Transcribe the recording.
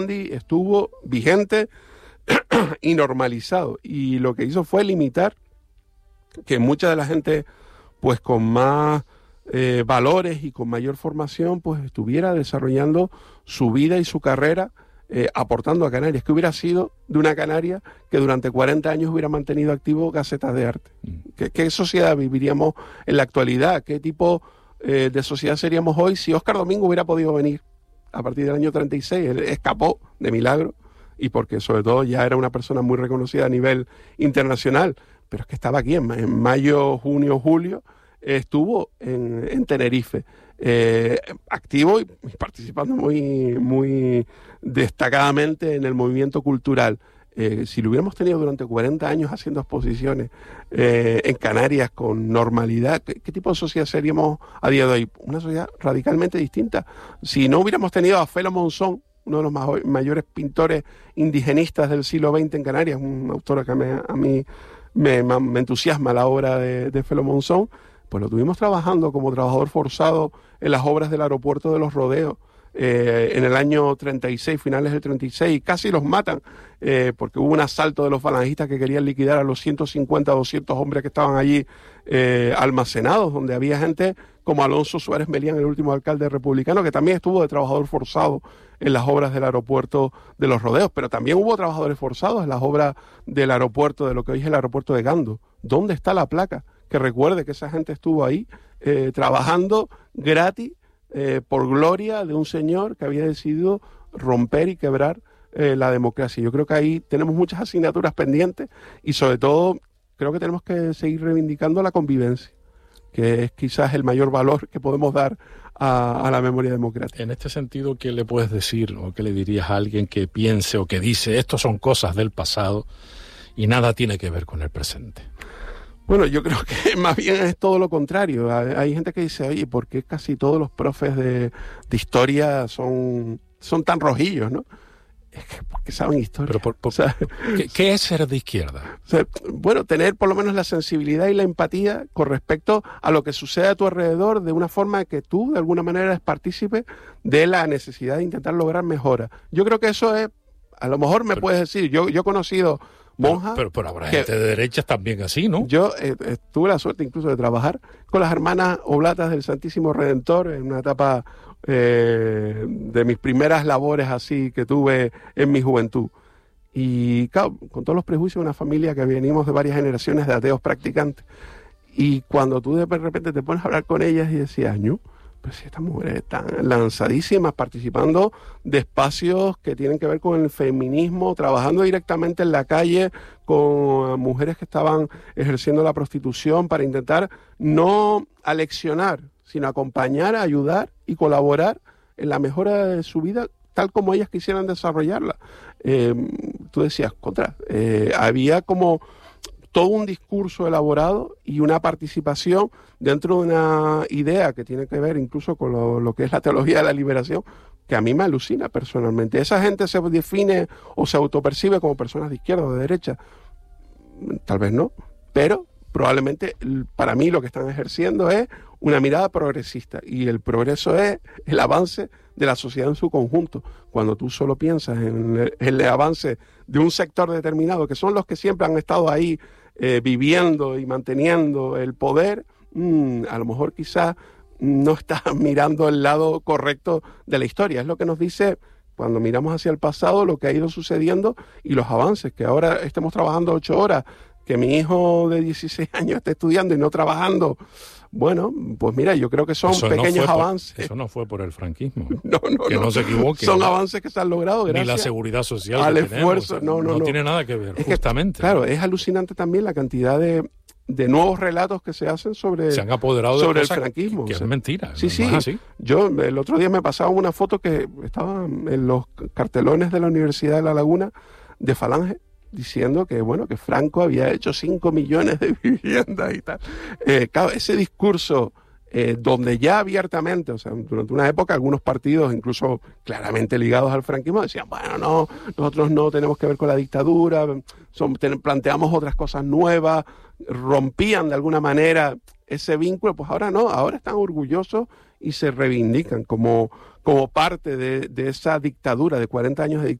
estuvo vigente y normalizado. Y lo que hizo fue limitar que mucha de la gente, pues con más valores y con mayor formación, pues estuviera desarrollando su vida y su carrera, aportando a Canarias. ¿Qué hubiera sido de una Canaria que durante 40 años hubiera mantenido activo Gacetas de Arte? ¿Qué sociedad viviríamos en la actualidad? ¿Qué tipo de sociedad seríamos hoy si Óscar Domingo hubiera podido venir a partir del año 36? Él escapó de milagro y porque sobre todo ya era una persona muy reconocida a nivel internacional, pero es que estaba aquí en mayo, junio, julio, estuvo en Tenerife, activo y participando muy destacadamente en el movimiento cultural. Si lo hubiéramos tenido durante 40 años haciendo exposiciones en Canarias con normalidad, ¿qué tipo de sociedad seríamos a día de hoy? Una sociedad radicalmente distinta. Si no hubiéramos tenido a Felo Monzón, uno de los mayores pintores indigenistas del siglo XX en Canarias, un autor que a mí me entusiasma la obra de Felo Monzón, pues lo tuvimos trabajando como trabajador forzado en las obras del aeropuerto de Los Rodeos, en el año 36, finales del 36, y casi los matan, porque hubo un asalto de los falangistas que querían liquidar a los 150 o 200 hombres que estaban allí almacenados, donde había gente como Alonso Suárez Melián, el último alcalde republicano, que también estuvo de trabajador forzado en las obras del aeropuerto de Los Rodeos, pero también hubo trabajadores forzados en las obras del aeropuerto, de lo que hoy es el aeropuerto de Gando. ¿Dónde está la placa que recuerde que esa gente estuvo ahí trabajando gratis por gloria de un señor que había decidido romper y quebrar la democracia? Yo creo que ahí tenemos muchas asignaturas pendientes y sobre todo creo que tenemos que seguir reivindicando la convivencia, que es quizás el mayor valor que podemos dar a la memoria democrática. En este sentido, ¿qué le puedes decir o qué le dirías a alguien que piense o que dice esto son cosas del pasado y nada tiene que ver con el presente? Bueno, yo creo que más bien es todo lo contrario. Hay gente que dice, oye, ¿por qué casi todos los profes de historia son tan rojillos, no? Es que porque saben historia. Pero o sea, ¿qué es ser de izquierda? O sea, bueno, tener por lo menos la sensibilidad y la empatía con respecto a lo que sucede a tu alrededor de una forma que tú, de alguna manera, eres partícipe de la necesidad de intentar lograr mejoras. Yo creo que eso es, a lo mejor puedes decir, yo he conocido monjas... Pero habrá gente de derechas también así, ¿no? Yo tuve la suerte incluso de trabajar con las hermanas oblatas del Santísimo Redentor en una etapa de mis primeras labores así que tuve en mi juventud. Y claro, con todos los prejuicios de una familia que venimos de varias generaciones de ateos practicantes. Y cuando tú de repente te pones a hablar con ellas y decías, ¿no? Pues si estas mujeres están lanzadísimas, participando de espacios que tienen que ver con el feminismo, trabajando directamente en la calle con mujeres que estaban ejerciendo la prostitución para intentar no aleccionar, sino acompañar, ayudar y colaborar en la mejora de su vida tal como ellas quisieran desarrollarla. Tú decías, había como todo un discurso elaborado y una participación dentro de una idea que tiene que ver incluso con lo que es la teología de la liberación, que a mí me alucina personalmente. Esa gente se define o se autopercibe como personas de izquierda o de derecha. Tal vez no, pero probablemente para mí lo que están ejerciendo es una mirada progresista, y el progreso es el avance de la sociedad en su conjunto. Cuando tú solo piensas en el avance de un sector determinado, que son los que siempre han estado ahí viviendo y manteniendo el poder, a lo mejor quizás no estás mirando el lado correcto de la historia. Es lo que nos dice, cuando miramos hacia el pasado, lo que ha ido sucediendo y los avances, que ahora estemos trabajando 8 horas, que mi hijo de 16 años esté estudiando y no trabajando. Bueno, pues mira, yo creo que son pequeños avances. Eso no fue por el franquismo. No se equivoque. Son avances que se han logrado gracias ni la seguridad social al que esfuerzo. Tenemos. No tiene nada que ver, justamente. Claro, es alucinante también la cantidad de nuevos relatos que se hacen sobre, se han apoderado sobre de el franquismo. Que es mentira. Sí, sí. Así. Yo el otro día me pasaba una foto que estaba en los cartelones de la Universidad de La Laguna de Falange, diciendo que, bueno, que Franco había hecho 5 millones de viviendas y tal. Claro, ese discurso donde ya abiertamente, o sea, durante una época algunos partidos, incluso claramente ligados al franquismo, decían, bueno, no, nosotros no tenemos que ver con la dictadura, planteamos otras cosas nuevas, rompían de alguna manera ese vínculo. Pues ahora no, ahora están orgullosos y se reivindican como como parte de esa dictadura, de 40 años de